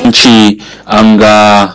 an ce an ga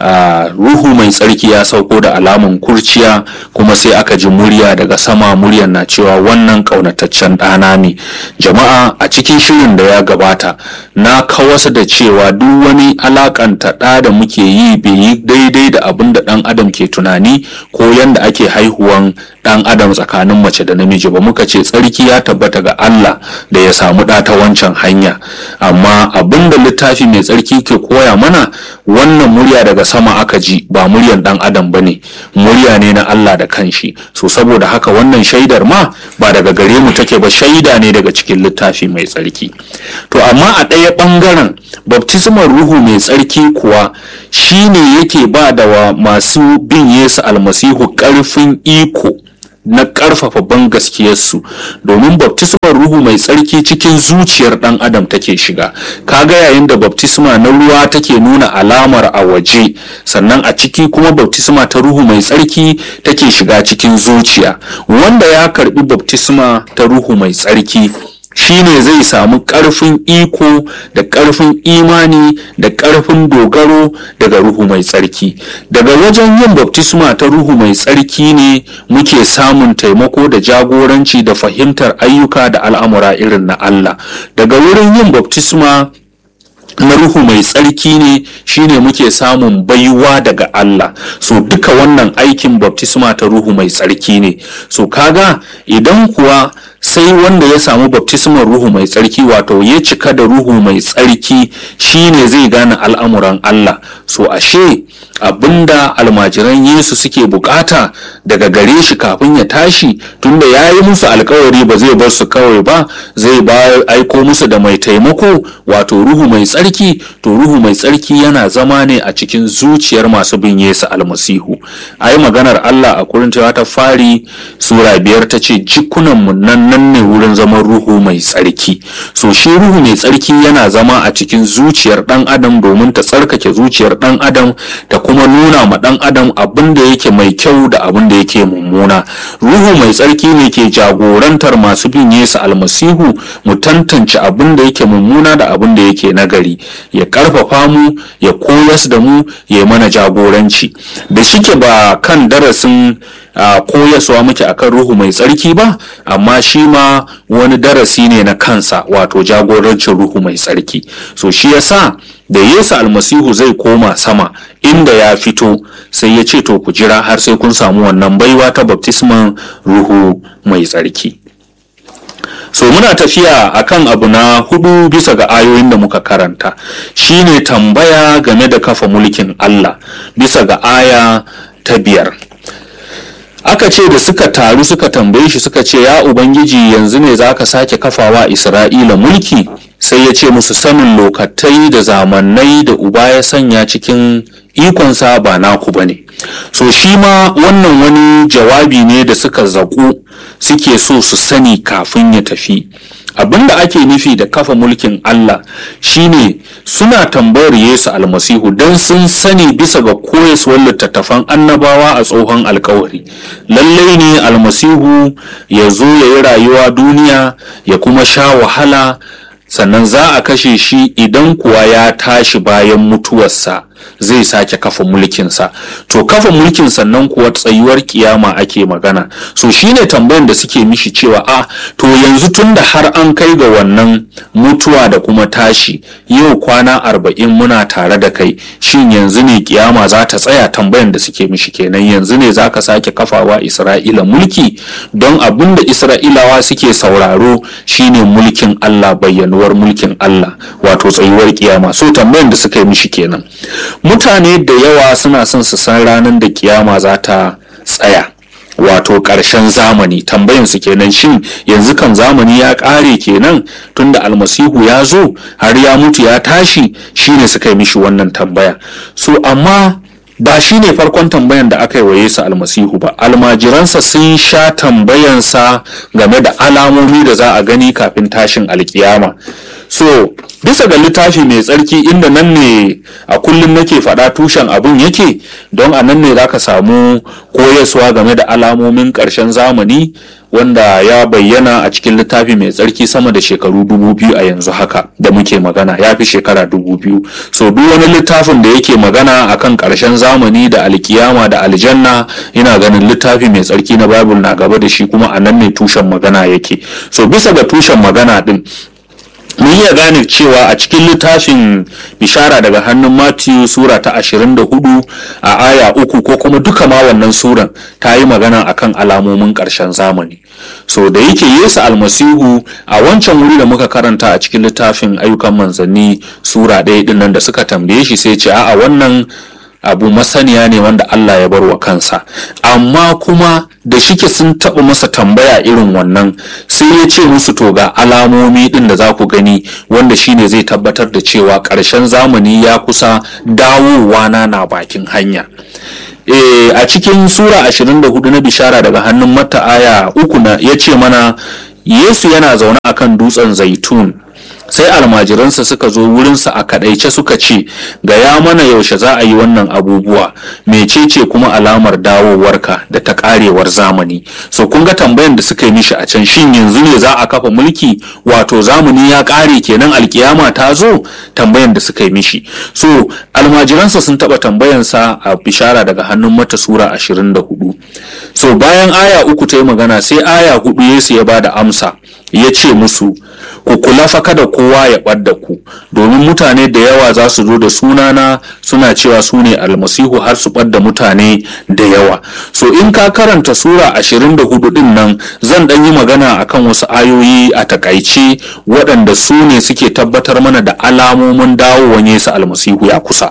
ruhu mai tsarki ya sauko da alamun kurciya, kuma sai aka ji murya daga sama, muryar na cewa wannan ƙaunataccen ɗana ne. Jama'a, a cikin shirin da ya gabata na kawasa da cewa duk wani alakanta ɗa da muke yi bai yi daidai da abin da ɗan adam ke tunani ko yanda ake haihuwan ɗan adam tsakanin mace da namiji ba. Muka ce tsarki ya tabbata ga Allah da ya samu ɗa ta wancan hanya, amma abin da littafi mai tsarki ke koya mana, wannan murya daga sama aka ji, ba muryan ɗan adam ba ne, murya ne na Allah da kanshi. So saboda haka wannan shaidar ma ba daga gare mu take ba, shaida ne daga cikin littafi mai tsarki. To amma a ɗaya ɓangaren, baptismar ruhu mai tsarki kuwa shine yake ba da wa masu bin Yesu almasihu ƙarfin iko na ƙarfafa ban gaskiyarsu, domin baptismar ruhu mai tsarki cikin zuciyar ɗan adam take shiga. Kaga yayin da baptisma na ruwa take nuna alamar a waje, sannan a ciki kuma baptisma ta ruhu mai tsarki take shiga cikin zuciya. Wanda ya karbi baptisma ta ruhu mai tsarki shine zai samu ƙarfin iko da ƙarfin imani da ƙarfin dogaro daga ruhu mai tsarki. Daga wajen yin baptisma ta ruhu mai tsarki ne muke samun taimako da jagoranci da fahimtar ayyuka da al'amura irin na Allah. Daga wurin yin baptisma na ruhu mai tsarki ne shine muke samun baiwa daga Allah. So duka wannan aikin baptisma ta ruhu mai tsarki ne. So kaga idan kuwa sai wanda ya samu baptismar ruhu mai tsarki, wato ya cika da ruhu mai tsarki, shine zai gane al'amuran Allah. So ashe abinda almajiran Yesu suke bukata daga gare shi kafin ya tashi, tunda ya yi musu alkawari ba zai bar su kawai ba, zai aiko musu da mai taimako, wato ruhu mai tsarki. To ruhu mai tsarki yana zama ne a cikin zuciyar masu bin Yesu almasihu. Ai maganar Allah a Korintiyawa ta fari sura 5 ta ce jikunanmu nan ne wurin zaman ruhu mai tsarki. So shi ruhu mai tsarki yana zama a cikin zuciyar ɗan adam domin ta tsarkake zuciyar ɗan adam, ta kuma nuna ma ɗan adam abin da yake mai kyau da abin da yake mummuna. Ruhu mai tsarki ne ke jagorantar masu bin Yesu almasihu mu tantance abin da yake mummuna da abin da yake nagari, ya karfafa mu, ya koyas da mu, ya mana jagoranci. Da shike ba kan darasin koyaswa muke akan ruhu mai tsarki ba, amma shi ma wani darasi ne na kansa, wato jagorancin ruhu mai tsarki. So shi yasa da Yesu almasihu zai koma sama inda ya fito, sai ya ce to ku jira har sai kun samu wannan baiwa ta baptisman ruhu mai tsarki. So muna tafiya akan abu na 4 bisa ga ayoyin da muka karanta, shine tambaya game da kafa mulkin Allah bisa ga aya ta 5. Aka ce da suka taru suka tambaye shi suka ce, ya Ubangiji, yanzu ne za ka sake kafawa Isra'ila mulki? Sai ya ce musu, sanin lokatai da zamannai da Uba ya sanya cikin ikonsa ba naku ba ne. So shi ma wannan wani jawabi ne da suka zaƙu suke so su sani kafin ya tafi. Abinda ake nufi da kafa mulkin Allah shine suna tambayar Yesu almasihu don sun sani bisa ga koyaswar littattafan annabawa a tsohon alkawari. Lallai ne almasihu ya zo ya yi rayuwa duniya ya kuma sha wahala, sannan za a kashe shi, idan kuwa ya tashi bayan mutuwarsa zai sake kafa mulkinsa. To kafa mulkin sannan kuwa tsayuwar kiyama ake magana. So shine tambayan da suke mishi cewa to yanzu tunda har an kai ga wannan mutuwa da kuma tashi, yau kwana 40 muna tare da kai, shin yanzu ne kiyama za ta tsaya? Tambayan da suke mishi kenan, yanzu ne zaka sake kafawa Isra'ila mulki? Don abinda Isra'ilawa suke sauraro shine mulkin Allah, bayyanuwar mulkin Allah, wato tsayuwar kiyama. So tambayan da suka yi mishi kenan. Mutane da yawa suna son su san ranar da kiyama za ta tsaya, wato ƙarshen zamani. Tambayan su kenan, shin yanzu kan zamani ya ƙare kenan tunda almasihu ya zo har ya mutu ya tashi? Shine suka yi mishi wannan tambaya. So amma ba shine farkon tambayan da aka yi wa Yesu almasihu ba. Almajiransa sun sha tambayansa game da alamomi da za a gani kafin tashin alkiyama. so bisa ga littafi mai tsarki inda nan ne a kullum nake faɗa tushen abun yake, don a nan ne za ka samu koyaswa game da alamomin ƙarshen zamani wanda ya bayyana a cikin littafi mai tsarki sama da shekaru 2000 a yanzu haka da muke magana, ya fi shekara 2000. so duk wani littafin da yake magana akan ƙarshen zamani da alkiyama da aljanna, ina ganin littafi mai tsarki na Bible na gaba da shi, kuma a nan ne tushen magana yake. so bisa ga tushen magana din mun iya gane cewa a cikin littafin bishara daga hannun Matthew sura ta 24 a aya 3, ko kuma duka ma wannan suran ta yi magana akan alamomin ƙarshen zamani. so da yake Yesu almasihu a wancan wuri da muka karanta a cikin littafin ayyukan manzanni sura 1 din nan da suka tambaye shi, sai ce a'a wannan abu masaniya ne wanda Allah ya bar wa kansa, amma kuma da shike sun taɓa masa tambaya irin wannan, sai ya ce musu to ga alamomi ɗin da za ku gani wanda shine zai tabbatar da cewa ƙarshen zamani ya kusa, dawowa na bakin hanya. A cikin sura 24 na bishara daga hannun Matta aya 3 ya ce mana Yesu yana zaune akan dutsen Zaitun, sai almajiransa suka zo wurinsa a kadaice suka ce, gaya mana yaushe za a yi wannan abubuwa, mecece kuma alamar dawowarka da ta karewar zamani. so kun ga tambayan da suka yi mishi a can, shin yanzu ne za a kafa mulki, wato zamani ya kare kenan alkiyama ta zo, tambayan da suka yi mishi. so almajiransa sun taba tambayansa a bishara daga hannun Matta sura 24. so bayan aya 3 ta yi magana, sai aya 4 Yesu ya bada amsa, ya ce musu, ku kula fa kada kowa ya ɓadda ku, domin mutane da yawa za su zo da sunana suna cewa su ne almasihu, har su ɓadda mutane da yawa. so in ka karanta sura 24 din nan, zan ɗan yi magana akan wasu ayoyi a takaice waɗanda su ne suke tabbatar mana da alamomin dawowan Yesu almasihu ya kusa.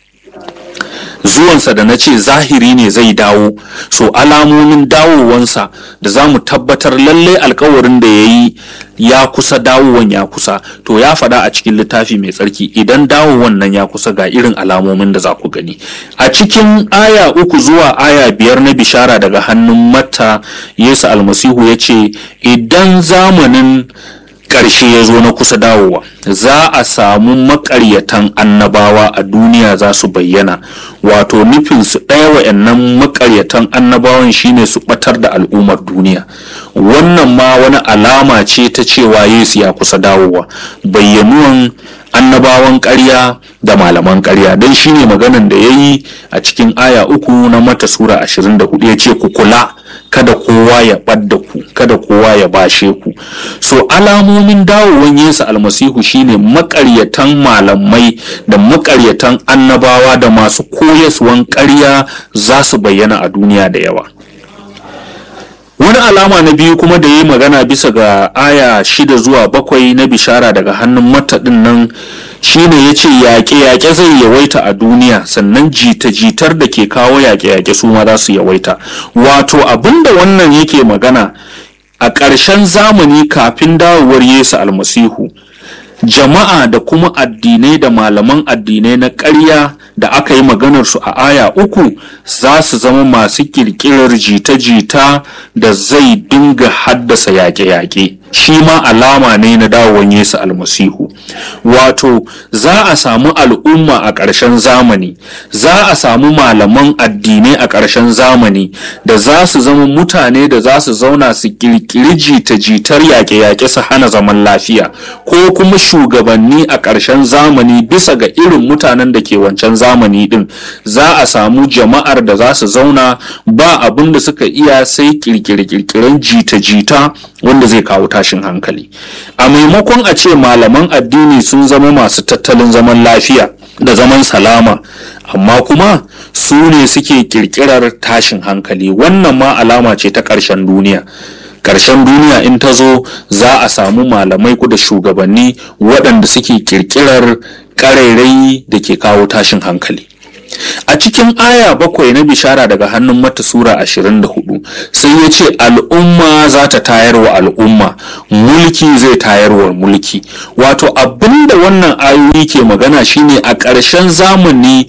zuwansa da na ce zahiri ne zai dawo, so alamomin dawowansa da za mu tabbatar lallai alkawarin da ya yi ya kusa, dawowan ya kusa, to ya faɗa a cikin littafi mai tsarki idan dawowan nan ya kusa ga irin alamomin da za ku gani. A cikin aya 3 zuwa aya 5 na bishara daga hannun Matta, Yesu almasihu ya ce idan zamanin ƙarshe ya zo na kusa dawowa, za a samu maƙaryatan annabawa a duniya za su bayyana, wato nufinsu ɗaya wa'annan maƙaryatan annabawan shine su ɓatar da al'ummar duniya. wannan ma wani alama ce ta cewa Yesu ya kusa dawowa, bayyanuwan annabawan ƙarya da malaman ƙarya, don shine maganan da ya yi a cikin aya 3 na Matta sura 24, ya ce ku kula kada kowa ya ɓadda ku, kada kowa ya bashe ku. so alamomin dawowan Yesu almasihu shine maƙaryatan malamai da maƙaryatan annabawa da masu koyaswan ƙarya za su bayyana a duniya da yawa. wani alama na biyu kuma da yi magana bisa ga aya 6 zuwa 7 na bishara daga hannun Matta din nan, shine ya ce yaƙe-yaƙe zai yawaita a duniya, sannan jita-jitar da ke kawo yaƙe-yaƙe su ma za su yawaita. wato abinda wannan yake magana, a ƙarshen zamani kafin dawowar Yesu almasihu, jama'a da kuma addinai da malaman addinai na ƙarya da aka yi maganarsu a aya 3 za su zama masu ƙirƙirar jita-jita da zai dinga haddasa yaƙe-yaƙe. shi ma alama ne na dawowar Yesu almasihu. wato za a samu al'umma a ƙarshen zamani, za a samu malaman addinai a ƙarshen zamani da za su zama mutane da za su zauna su ƙirƙiri jita-jitar yaƙe-yaƙe su hana zaman lafiya, ko kuma shugabanni a ƙarshen zamani bisa ga irin mutanen da ke wancan zamani din, za a samu jama'ar da za su zauna ba abin da suka iya sai ƙirƙire-ƙirƙiren jita-jita wanda zai kawo tashin hankali. a maimakon a ce malaman addini sun zama masu tattalin zaman lafiya da zaman salama, amma kuma su ne suke kirkirar tashin hankali. wannan ma alama ce ta ƙarshen duniya. ƙarshen duniya in ta zo, za a samu malamai da shugabanni waɗanda suke kirkirar ƙarairayi da ke kawo tashin hankali. a cikin aya 7 na bishara daga hannun Matta sura 24, sai ya ce al'umma za ta tayar wa al'umma, mulki zai tayar wa mulki. wato abinda wannan ayoyi ke magana shine a ƙarshen zamani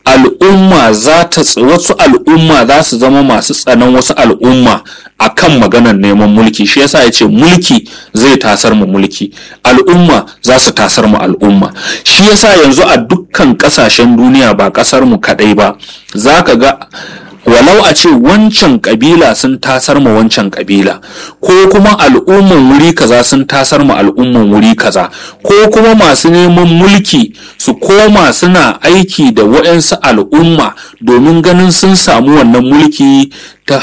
wasu al'umma za su zama masu tsanan wasu al'umma akan maganar neman mulki. Shi yasa yace mulki zai tasar mu mulki, al'umma za su tasar mu al'umma. Shi yasa yanzu a dukkan kasashen duniya ba kasar mu kadai ba, zaka ga walau a ce wancan kabila sun tasar ma wancan kabila, ko kuma al'umman wuri kaza sun tasar ma al'umman wuri kaza, ko kuma masu neman mulki su koma suna aiki da waɗansu al'umma domin ganin sun samu wannan mulki ta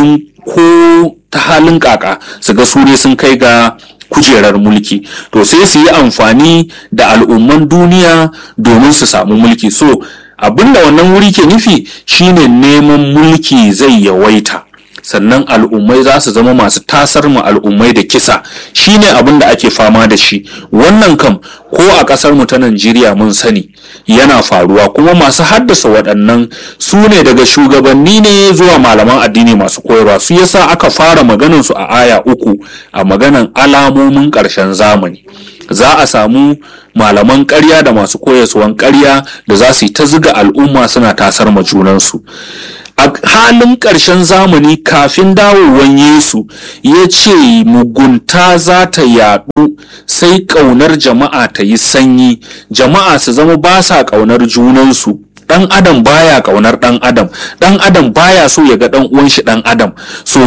halin kaka, su ga su ne sun kai ga kujerar mulki, to sai su yi amfani da al'umman duniya domin su samu mulki. So abinda wannan wuri ke nufi shine neman mulki zai yawaita, sannan al'ummai za su zama masu tasar mu al'ummai da kisa. Shine abinda ake fama da shi. Wannan kam ko a kasar mu ta Najeriya mun sani yana faruwa, kuma masu haddasa waɗannan su ne daga shugabanni ne zuwa malaman addini masu koyarwa. Su yasa aka fara maganan su a aya 3 a maganan alamomin ƙarshen zamani. Za a samu malaman ƙarya da masu koyarwan ƙarya da za su yi ta zuga al'umma suna tasar ma junansu. A halin ƙarshen zamani kafin dawowar Yesu ya ce mugunta za ta yaɗu, sai ƙaunar jama'a ta yi sanyi, jama'a su zama ba sa ƙaunar junansu. Ɗan adam baya ƙaunar ɗan adam baya so ya ga ɗan uwan shi ɗan adam. So